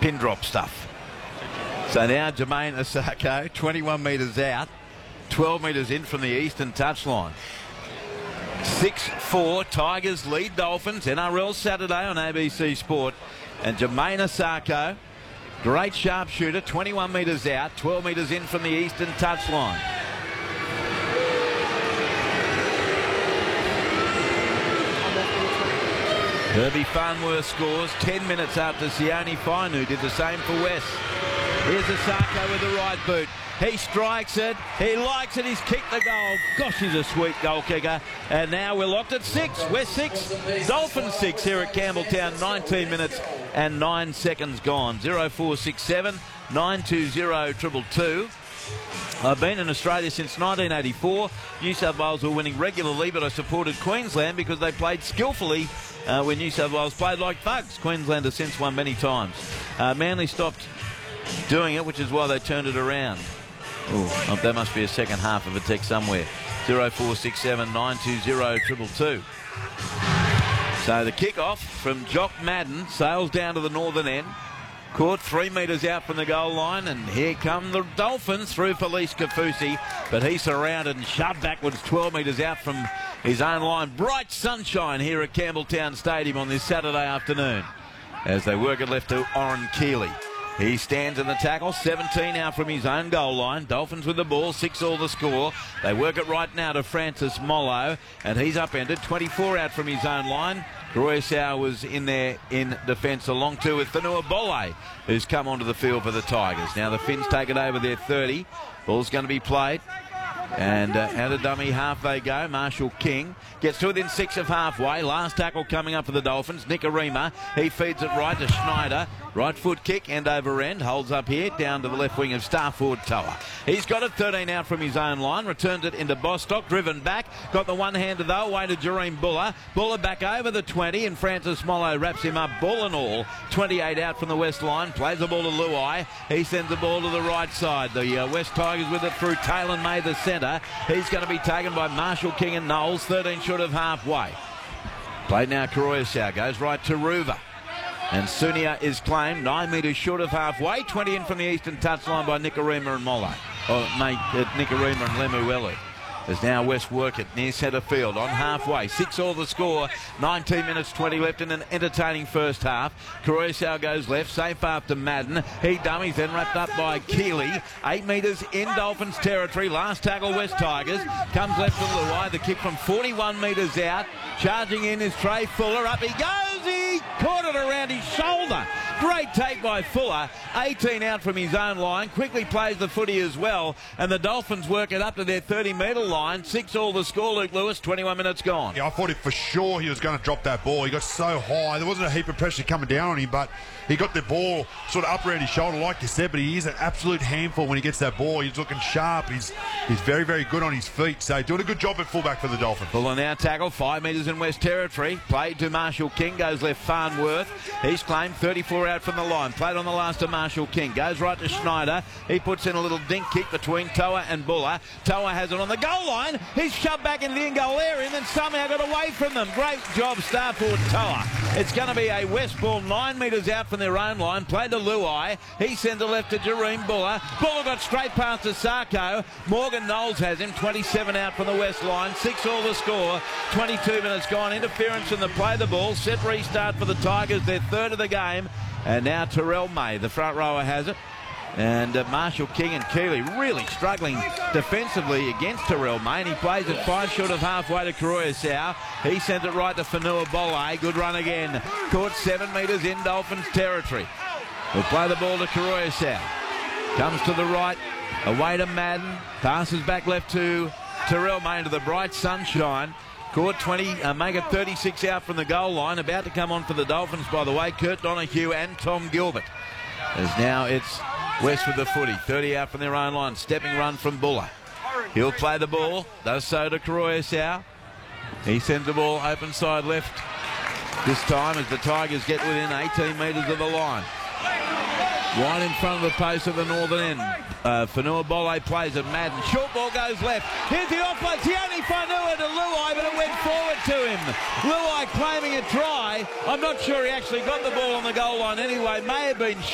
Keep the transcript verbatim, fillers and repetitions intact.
pin drop stuff. So now Jermaine Asako, twenty-one metres out, twelve metres in from the eastern touchline. six four, Tigers lead Dolphins. N R L Saturday on A B C Sport. And Jermaine Asako, great sharpshooter, twenty-one metres out, twelve metres in from the eastern touchline. Herbie Farnworth scores ten minutes after Sione Fainu did the same for West. Here's Asako with the right boot. He strikes it. He likes it. He's kicked the goal. Gosh, he's a sweet goal kicker. And now we're locked at six. West six, Dolphins six here at Campbelltown. nineteen minutes and nine seconds gone. zero four six seven nine two zero two two two. I've been in Australia since nineteen eighty-four. New South Wales were winning regularly, but I supported Queensland because they played skillfully uh, when New South Wales played like thugs. Queensland has since won many times. Uh, Manly stopped doing it, which is why they turned it around. Oh, there must be a second half of a text somewhere. zero four six seven nine two zero two two two. So the kick-off from Jock Madden sails down to the northern end. Caught three metres out from the goal line, and here come the Dolphins through Felice Kafusi, but he's surrounded and shoved backwards twelve metres out from his own line. Bright sunshine here at Campbelltown Stadium on this Saturday afternoon as they work it left to Oren Keeley. He stands in the tackle, seventeen out from his own goal line. Dolphins with the ball, six all the score. They work it right now to Francis Mollo, and he's upended, twenty-four out from his own line. Royasau was in there in defence along too with Fanua Bole, who's come onto the field for the Tigers. Now the Finns take it over their thirty. Ball's going to be played. And uh, out of dummy half they go. Marshall King gets to within six of halfway. Last tackle coming up for the Dolphins. Nicarima, he feeds it right to Schneider. Right foot kick, end over end. Holds up here, down to the left wing of Starford Toa. He's got it thirteen out from his own line. Returns it into Bostock, driven back. Got the one-hander though, away to Jareem Buller. Buller back over the twenty, and Francis Mollo wraps him up, ball and all. twenty-eight out from the West line. Plays the ball to Luai. He sends the ball to the right side. The uh, West Tigers with it through Taylor May, the centre. He's going to be taken by Marshall King and Knowles, thirteen short of halfway. Played now, Karoyasau goes right to Ruva. And Sunia is claimed, nine metres short of halfway, twenty in from the eastern touchline by Nicarima and Mollo. Or mate, uh, Nicarima and Lemuelu. As now West work it near centre field on halfway. Six all the score. nineteen minutes twenty left in an entertaining first half. Karoyasau goes left. Safe after Madden. He dummies, then wrapped up by Keeley. Eight metres in Dolphins territory. Last tackle West Tigers. Comes left to Luai. The kick from forty-one metres out. Charging in is Trey Fuller. Up he goes. He caught it around his shoulder. Great take by Fuller. eighteen out from his own line. Quickly plays the footy as well. And the Dolphins work it up to their thirty metre line. Six all the score, Luke Lewis. twenty-one minutes gone. Yeah, I thought it for sure he was going to drop that ball. He got so high. There wasn't a heap of pressure coming down on him, but he got the ball sort of up around his shoulder, like you said, but he is an absolute handful when he gets that ball. He's looking sharp. He's he's very, very good on his feet. So doing a good job at fullback for the Dolphins. Fuller now tackle, five metres in West Territory. Played to Marshall King, goes left Farnworth. He's claimed thirty-four out from the line. Played on the last to Marshall King. Goes right to Schneider. He puts in a little dink kick between Toa and Buller. Toa has it on the goal line. He's shoved back into the in-goal area and then somehow got away from them. Great job, Starford Toa. It's going to be a West ball nine metres out from their own line. Played to Luai. He sends it left to Jareem Buller. Buller got straight past Asako. Morgan Knowles has him. twenty-seven out from the West line. Six all the score. twenty-two minutes gone. Interference in the play the ball. Set restart for the Tigers. Their third of the game. And now Terrell May, the front rower, has it. And uh, Marshall King and Keeley really struggling defensively against Terrell May. And he plays it five short of halfway to Karoyasau. He sends it right to Fanua Bole. Good run again. Caught seven metres in Dolphins territory. We'll play the ball to Karoyasau. Comes to the right. Away to Madden. Passes back left to Terrell May into the bright sunshine. Caught twenty, uh, make it thirty-six out from the goal line. About to come on for the Dolphins, by the way, Kurt Donahue and Tom Gilbert. As now it's West with the footy. thirty out from their own line. Stepping run from Buller. He'll play the ball. Does so to Karoyasau. He sends the ball open side left this time as the Tigers get within eighteen metres of the line. Right in front of the post of the northern end. Uh, Fanua Bole plays it. Madden. Short ball goes left. Here's the offload. Sione Fainu to Luai, but it went forward to him. Luai claiming a try. I'm not sure he actually got the ball on the goal line anyway. May have been